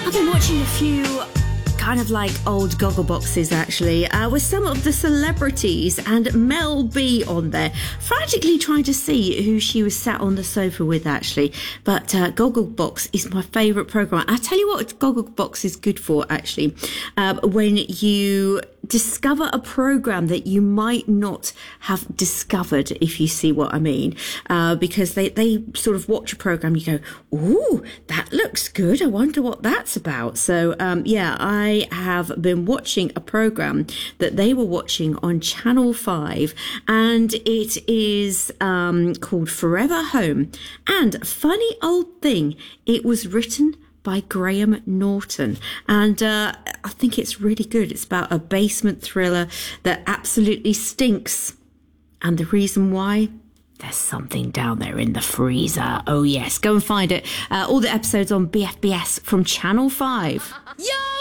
I've been watching a few kind of like old goggle boxes actually, with some of the celebrities and Mel B on there, frantically trying to see who she was sat on the sofa with actually. But Gogglebox is my favourite programme. I tell you what Gogglebox is good for actually, when you discover a program that you might not have discovered, if you see what I mean, because they sort of watch a program, you go, ooh, that looks good, I wonder what that's about. So I have been watching a program that they were watching on Channel 5, and it is called Forever Home. And funny old thing, it was written by Graham Norton, and I think it's really good. It's about a basement thriller that absolutely stinks, and the reason why, there's something down there in the freezer. Oh yes, go and find it. All the episodes on BFBS from Channel 5. Yo!